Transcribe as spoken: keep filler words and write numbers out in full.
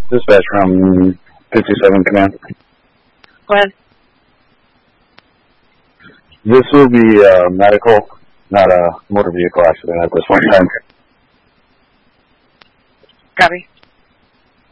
Dispatch from fifty-seven Command. Go ahead. This will be uh, medical, not a motor vehicle accident at this point in time. Copy.